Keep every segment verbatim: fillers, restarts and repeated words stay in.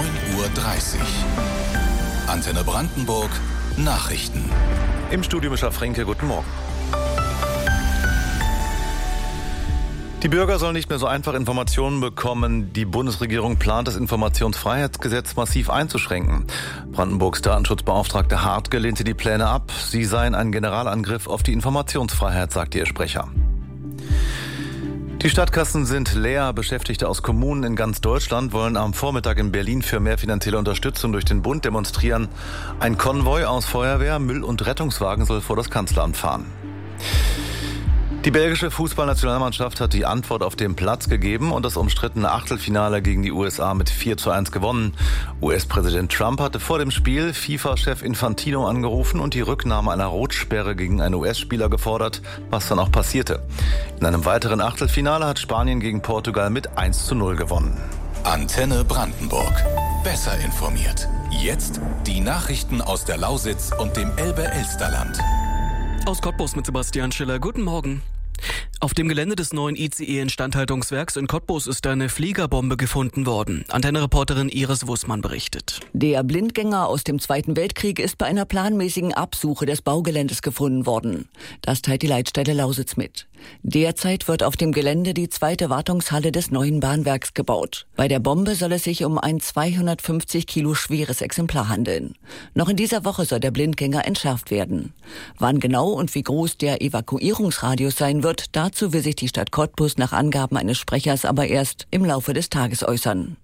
neun Uhr dreißig. Antenne Brandenburg Nachrichten. Im Studio Mischa Fränke, guten Morgen. Die Bürger sollen nicht mehr so einfach Informationen bekommen. Die Bundesregierung plant, das Informationsfreiheitsgesetz massiv einzuschränken. Brandenburgs Datenschutzbeauftragte Hartge lehnte die Pläne ab. Sie seien ein Generalangriff auf die Informationsfreiheit, sagte ihr Sprecher. Die Stadtkassen sind leer. Beschäftigte aus Kommunen in ganz Deutschland wollen am Vormittag in Berlin für mehr finanzielle Unterstützung durch den Bund demonstrieren. Ein Konvoi aus Feuerwehr, Müll- und Rettungswagen soll vor das Kanzleramt fahren. Die belgische Fußballnationalmannschaft hat die Antwort auf den Platz gegeben und das umstrittene Achtelfinale gegen die U S A mit vier zu eins gewonnen. U S-Präsident Trump hatte vor dem Spiel FIFA-Chef Infantino angerufen und die Rücknahme einer Rotsperre gegen einen U S-Spieler gefordert, was dann auch passierte. In einem weiteren Achtelfinale hat Spanien gegen Portugal mit eins zu null gewonnen. Antenne Brandenburg. Besser informiert. Jetzt die Nachrichten aus der Lausitz und dem Elbe-Elsterland. Aus Cottbus mit Sebastian Schiller. Guten Morgen. Auf dem Gelände des neuen I C E-Instandhaltungswerks in Cottbus ist eine Fliegerbombe gefunden worden. Antenne-Reporterin Iris Wussmann berichtet. Der Blindgänger aus dem Zweiten Weltkrieg ist bei einer planmäßigen Absuche des Baugeländes gefunden worden. Das teilt die Leitstelle Lausitz mit. Derzeit wird auf dem Gelände die zweite Wartungshalle des neuen Bahnwerks gebaut. Bei der Bombe soll es sich um ein zweihundertfünfzig Kilo schweres Exemplar handeln. Noch in dieser Woche soll der Blindgänger entschärft werden. Wann genau und wie groß der Evakuierungsradius sein wird, dazu will sich die Stadt Cottbus nach Angaben eines Sprechers aber erst im Laufe des Tages äußern.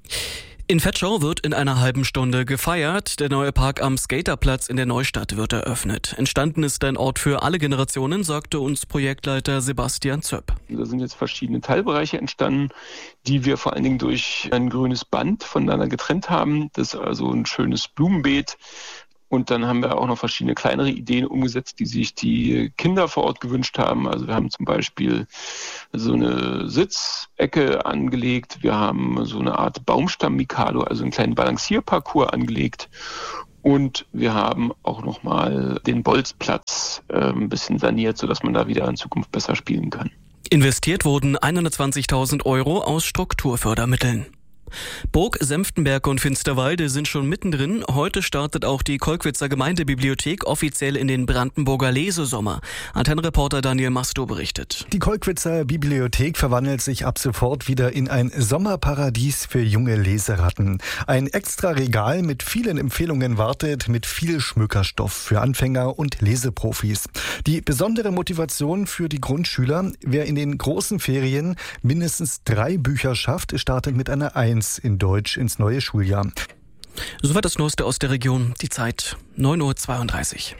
In Vetschau wird in einer halben Stunde gefeiert. Der neue Park am Skaterplatz in der Neustadt wird eröffnet. Entstanden ist ein Ort für alle Generationen, sagte uns Projektleiter Sebastian Zöpp. Da sind jetzt verschiedene Teilbereiche entstanden, die wir vor allen Dingen durch ein grünes Band voneinander getrennt haben. Das ist also ein schönes Blumenbeet. Und dann haben wir auch noch verschiedene kleinere Ideen umgesetzt, die sich die Kinder vor Ort gewünscht haben. Also wir haben zum Beispiel so eine Sitzecke angelegt. Wir haben so eine Art Baumstamm-Mikado, also einen kleinen Balancierparcours angelegt. Und wir haben auch nochmal den Bolzplatz äh, ein bisschen saniert, sodass man da wieder in Zukunft besser spielen kann. Investiert wurden hundertzwanzigtausend Euro aus Strukturfördermitteln. Burg, Senftenberg und Finsterwalde sind schon mittendrin. Heute startet auch die Kolkwitzer Gemeindebibliothek offiziell in den Brandenburger Lesesommer. Antennenreporter Daniel Masto berichtet. Die Kolkwitzer Bibliothek verwandelt sich ab sofort wieder in ein Sommerparadies für junge Leseratten. Ein extra Regal mit vielen Empfehlungen wartet, mit viel Schmückerstoff für Anfänger und Leseprofis. Die besondere Motivation für die Grundschüler: Wer in den großen Ferien mindestens drei Bücher schafft, startet mit einer Eins in Deutsch ins neue Schuljahr. Soweit das Neueste aus der Region. Die Zeit neun Uhr zweiunddreißig.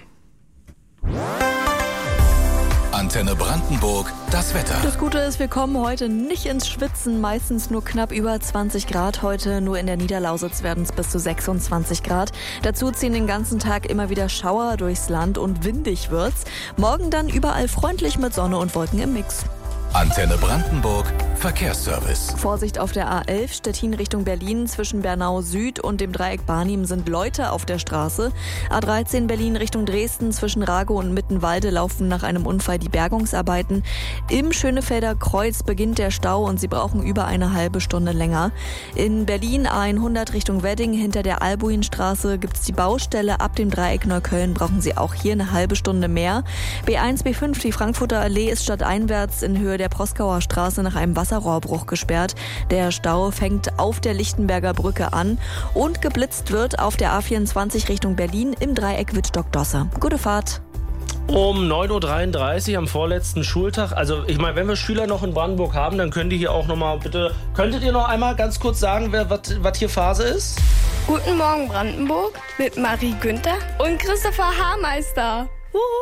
Antenne Brandenburg, das Wetter. Das Gute ist, wir kommen heute nicht ins Schwitzen, meistens nur knapp über zwanzig Grad. Heute nur in der Niederlausitz werden es bis zu sechsundzwanzig Grad. Dazu ziehen den ganzen Tag immer wieder Schauer durchs Land und windig wird's. Morgen dann überall freundlich mit Sonne und Wolken im Mix. Antenne Brandenburg, Verkehrsservice. Vorsicht auf der A elf, Stettin Richtung Berlin. Zwischen Bernau Süd und dem Dreieck Barnim sind Leute auf der Straße. A dreizehn Berlin Richtung Dresden. Zwischen Ragow und Mittenwalde laufen nach einem Unfall die Bergungsarbeiten. Im Schönefelder Kreuz beginnt der Stau und Sie brauchen über eine halbe Stunde länger. In Berlin A hundert Richtung Wedding. Hinter der Albuinstraße gibt's die Baustelle. Ab dem Dreieck Neukölln brauchen Sie auch hier eine halbe Stunde mehr. B eins, B fünf, die Frankfurter Allee ist stadteinwärts in Höhe der Proskauer Straße nach einem Wasserrohrbruch gesperrt. Der Stau fängt auf der Lichtenberger Brücke an und geblitzt wird auf der A vierundzwanzig Richtung Berlin im Dreieck Wittstock-Dosse. Gute Fahrt. Um neun Uhr dreiunddreißig am vorletzten Schultag. Also ich meine, wenn wir Schüler noch in Brandenburg haben, dann könnt ihr hier auch nochmal bitte... Könntet ihr noch einmal ganz kurz sagen, was hier Phase ist? Guten Morgen Brandenburg mit Marie Günther und Christopher Haarmeister.